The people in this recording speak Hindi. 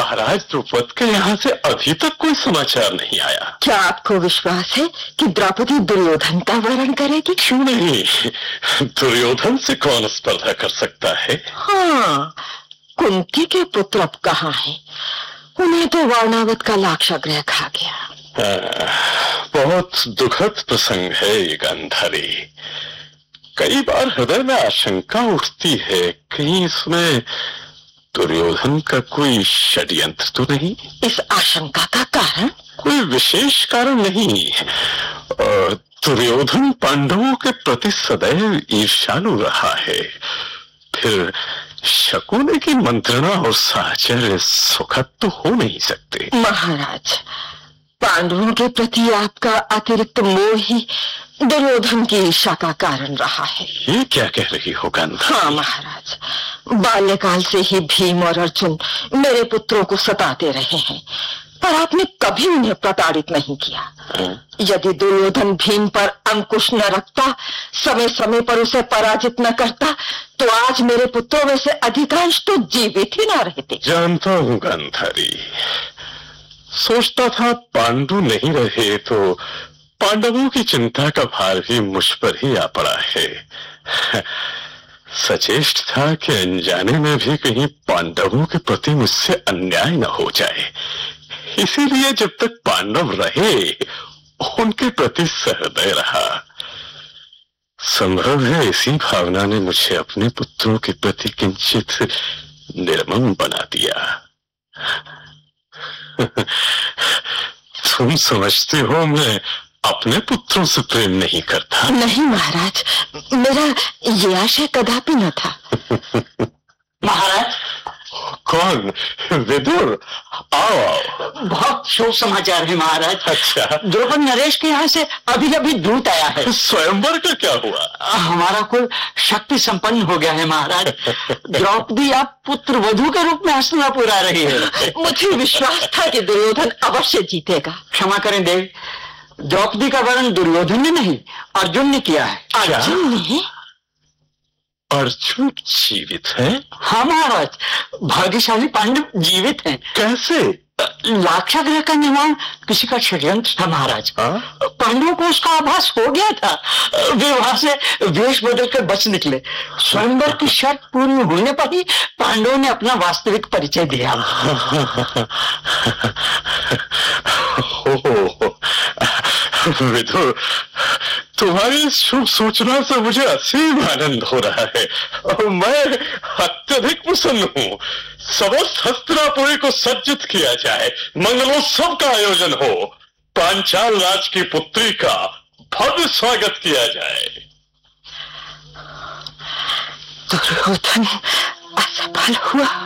महाराज द्रुपद के यहाँ से अभी तक कोई समाचार नहीं आया। क्या आपको विश्वास है कि द्रौपदी दुर्योधन का वरण करेगी? क्यों नहीं, दुर्योधन से कौन स्पर्धा कर सकता है? हाँ, कुंती के पुत्र अब कहाँ हैं? उन्हें तो वर्णावत का लाक्षागृह खा गया। बहुत दुखद प्रसंग है ये गांधारी। कई बार हृदय में आशंका उठती है, कहीं इसमें दुर्योधन का कोई षड्यंत्र तो नहीं? इस आशंका का कारण? कोई विशेष कारण नहीं। दुर्योधन पांडवों के प्रति सदैव ईर्ष्यालु रहा है। फिर शकुनी की मंत्रणा और साहचर्य सुखद तो हो नहीं सकते। महाराज, पांडवों के प्रति आपका अतिरिक्त मोह ही दुर्योधन की ईर्ष्या का कारण रहा है। ये क्या कह रही हो गांधारी? हाँ महाराज, बाल्यकाल से ही भीम और अर्जुन मेरे पुत्रों को सताते रहे हैं, पर आपने कभी उन्हें प्रताड़ित नहीं किया। यदि दुर्योधन भीम पर अंकुश न रखता, समय समय पर उसे पराजित न करता, तो आज मेरे पुत्रों में से अधिकांश तो जीवित ही न रहते। जानता हूँ गांधारी, सोचता था पांडु नहीं रहे तो पांडवों की चिंता का भार भी मुझ पर ही आ पड़ा है। सचेष्ट था कि अनजाने में भी कहीं पांडवों के प्रति मुझसे अन्याय न हो जाए, इसीलिए जब तक पांडव रहे उनके प्रति सहृदय रहा। संभव है इसी भावना ने मुझे अपने पुत्रों के प्रति किंचित निर्मम बना दिया। तुम समझते हो मैं अपने पुत्रों से प्रेम नहीं करता? नहीं महाराज, मेरा ये आशय कदापि न था। महाराज। कौन? विदुर, आओ। बहुत शुभ समाचार है महाराज। अच्छा, द्रौपद नरेश के यहाँ से अभी अभी दूत आया है। स्वयंवर का क्या हुआ? हमारा कुल शक्ति संपन्न हो गया है महाराज। द्रौपदी आप पुत्र वधू के रूप में हस्तिनापुर आ रही है। मुझे विश्वास था कि दुर्योधन अवश्य जीतेगा। क्षमा करें देव, द्रौपदी का वरण दुर्योधन ने नहीं अर्जुन ने किया है। अर्जुन ने? अर्जुन जीवित है? हाँ महाराज, भाग्यशाली पांडव जीवित हैं। कैसे? लाक्षागृह का निर्माण किसी का षड्यंत्र था महाराज। पांडवों को उसका आभास हो गया था। वे वहां से वेश बदल कर बच निकले। स्वयंवर की शर्त पूर्ण होने पर ही पांडवों ने अपना वास्तविक परिचय दिया। विदुर, तुम्हारी शुभ सूचना से मुझे असीम आनंद हो रहा है और मैं अत्यधिक प्रसन्न हूँ। समस्त हस्तिनापुरी को सज्जित किया जाए, मंगलोत्सव का आयोजन हो, पांचाल राज की पुत्री का भव्य स्वागत किया जाए। दुर्योधन असफल हुआ।